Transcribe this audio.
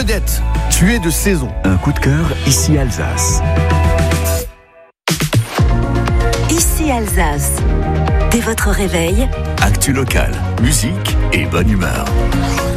Vedette, tu es de saison. Un coup de cœur, ici Alsace. Ici Alsace. Dès votre réveil, Actu local, musique et bonne humeur.